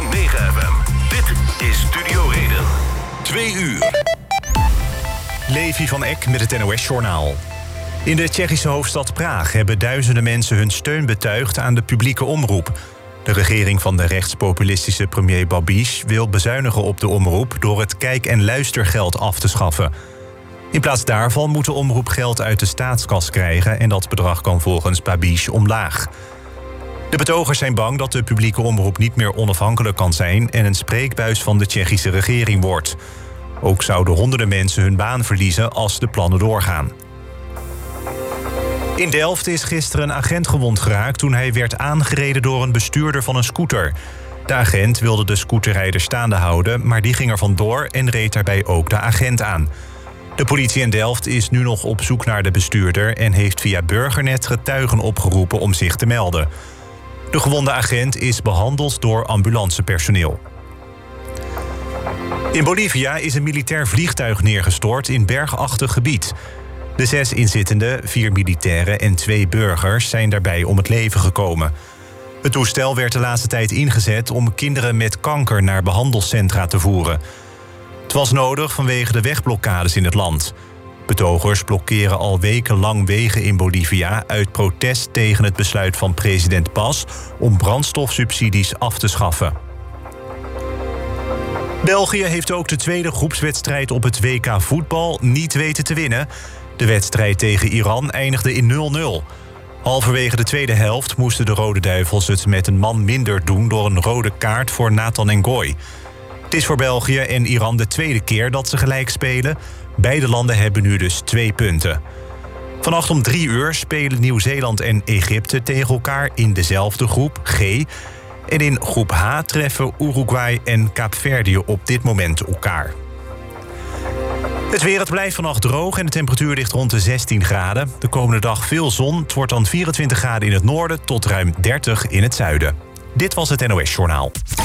106.9 FM. Dit is Studio Reden. 2 uur. Levi van Eck met het NOS-journaal. In de Tsjechische hoofdstad Praag hebben duizenden mensen hun steun betuigd aan de publieke omroep. De regering van de rechtspopulistische premier Babiš wil bezuinigen op de omroep door het kijk- en luistergeld af te schaffen. In plaats daarvan moet de omroep geld uit de staatskas krijgen en dat bedrag kan volgens Babiš omlaag. De betogers zijn bang dat de publieke omroep niet meer onafhankelijk kan zijn en een spreekbuis van de Tsjechische regering wordt. Ook zouden honderden mensen hun baan verliezen als de plannen doorgaan. In Delft is gisteren een agent gewond geraakt toen hij werd aangereden door een bestuurder van een scooter. De agent wilde de scooterrijder staande houden, maar die ging er vandoor en reed daarbij ook de agent aan. De politie in Delft is nu nog op zoek naar de bestuurder en heeft via Burgernet getuigen opgeroepen om zich te melden. De gewonde agent is behandeld door ambulancepersoneel. In Bolivia is een militair vliegtuig neergestort in bergachtig gebied. De 6 inzittenden, 4 militairen en 2 burgers zijn daarbij om het leven gekomen. Het toestel werd de laatste tijd ingezet om kinderen met kanker naar behandelcentra te voeren. Het was nodig vanwege de wegblokkades in het land. Betogers blokkeren al wekenlang wegen in Bolivia uit protest tegen het besluit van president Paz om brandstofsubsidies af te schaffen. België heeft ook de tweede groepswedstrijd op het WK voetbal niet weten te winnen. De wedstrijd tegen Iran eindigde in 0-0. Halverwege de tweede helft moesten de Rode Duivels het met een man minder doen door een rode kaart voor Nathan Ngoy. Het is voor België en Iran de tweede keer dat ze gelijk spelen. Beide landen hebben nu dus 2 punten. Vannacht om 3 uur spelen Nieuw-Zeeland en Egypte tegen elkaar in dezelfde groep, G. En in groep H treffen Uruguay en Kaapverdië op dit moment elkaar. Het weer, het blijft vannacht droog en de temperatuur ligt rond de 16 graden. De komende dag veel zon. Het wordt dan 24 graden in het noorden tot ruim 30 in het zuiden. Dit was het NOS Journaal.